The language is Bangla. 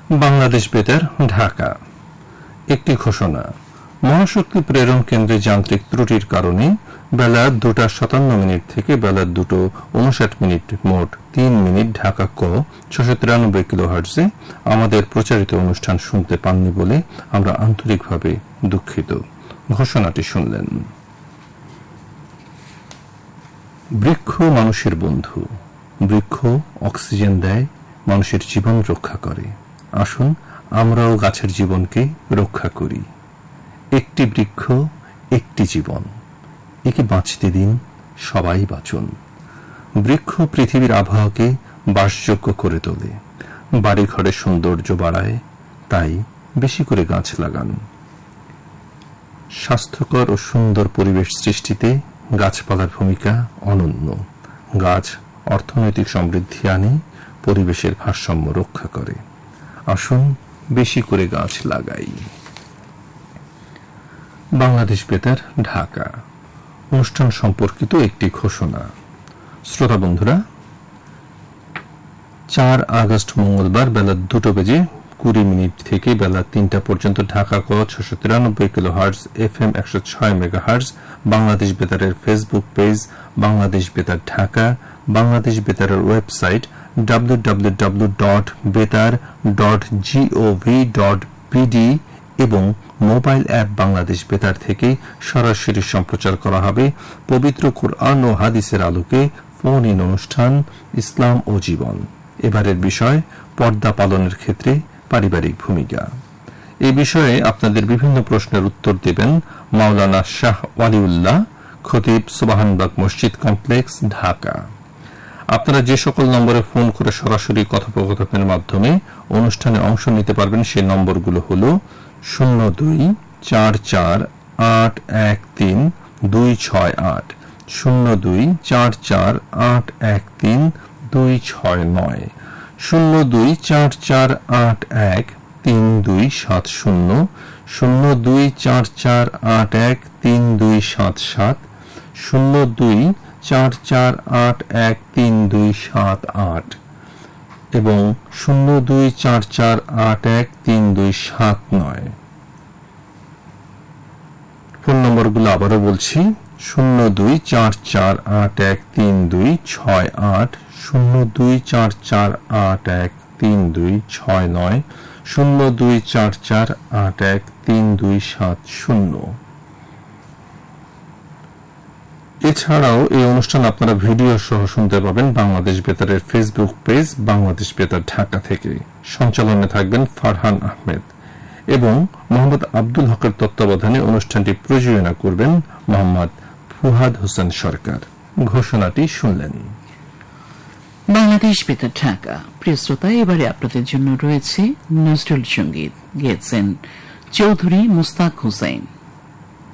বাংলাদেশ বেতার, ঢাকা। একটি ঘোষণা। মহাশক্তি প্রেরণ কেন্দ্রে যান্ত্রিক ত্রুটির কারণে বেলা 2:57 থেকে বেলা 2:59 মোট 3 মিনিট ঢাকা ক 693 কিলোহার্টজে আমাদের প্রচারিত অনুষ্ঠান শুনতে পাননি বলে আমরা আন্তরিকভাবে দুঃখিত। ঘোষণাটি শুনলেন। বৃক্ষ মানুষের বন্ধু। বৃক্ষ অক্সিজেন দেয়, মানুষের জীবন রক্ষা করে। আসুন আমরাও গাছের জীবনকে রক্ষা করি। একটি বৃক্ষ, একটি জীবন, একে বাঁচতে দিন, সবাই বাঁচুন। বৃক্ষ পৃথিবীর আবহাওয়াকে বাসযোগ্য করে তোলে, বাড়িঘরের সৌন্দর্য বাড়ায়, তাই বেশি করে গাছ লাগান। স্বাস্থ্যকর ও সুন্দর পরিবেশ সৃষ্টিতে গাছপালার ভূমিকা অনন্য। গাছ অর্থনৈতিক সমৃদ্ধি আনে, পরিবেশের ভারসাম্য রক্ষা করে। আসুন বেশি করে গাছ লাগাই। বাংলাদেশ বেতার, ঢাকা। অনুষ্ঠান সম্পর্কিত একটি ঘোষণা। শ্রোতা বন্ধুরা, 4 আগস্ট মঙ্গলবার বেলা 2:20 থেকে বেলা 3টা পর্যন্ত ঢাকা ক 693 kilohertz FM 106 megahertz Bangladesh বেতারের Facebook page Bangladesh বেতার ঢাকা, বাংলাদেশ বেতারের ওয়েবসাইট www.betar.gov.bd এবং মোবাইল অ্যাপ বাংলাদেশ বেতার থেকে সরাসরি সম্প্রচার করা হবে পবিত্র কুরআন ও হাদিসের আলোকে ফোন ইন অনুষ্ঠান ইসলাম ও জীবন। এবারের বিষয় পর্দা পালনের ক্ষেত্রে পারিবারিক ভূমিকা। এই বিষয়ে আপনাদের বিভিন্ন প্রশ্নের উত্তর দেবেন মাওলানা শাহ ওয়ালিউল্লাহ, খতিব সুবহানবাগ মসজিদ কমপ্লেক্স, ঢাকা। আপনারা যে সকল নম্বরে ফোন করে সরাসরি কথোপকথনের মাধ্যমে অনুষ্ঠানে অংশ নিতে পারবেন সেই নম্বরগুলো হল 0244813268, 0244813269, 0244813270, 0244813277, 0244813278 এবং 0244813279। ফোন নম্বরগুলো আবারও বলছি, 0244813268, 0244813269, 0244813270। এছাড়াও এই অনুষ্ঠান আপনারা ভিডিও সহ শুনতে পাবেন বাংলাদেশ বেতারের ফেসবুক পেজ বাংলাদেশ বেতার ঢাকা থেকে। সঞ্চালনে থাকবেন ফারহান আহমেদ এবং মোহাম্মদ আব্দুল হকের তত্ত্বাবধানে অনুষ্ঠানটি প্রযোজনা করবেন মোহাম্মদ ফুহাদ হোসেন সরকার। ঘোষণাটি শুনলেন। বাংলাদেশ বেতার ঢাকা। প্রিয় শ্রোতা, এবারে আপনাদের জন্য রয়েছে নজরুল সঙ্গীত। গেয়েছেন চৌধুরী মুস্তাক হোসেন।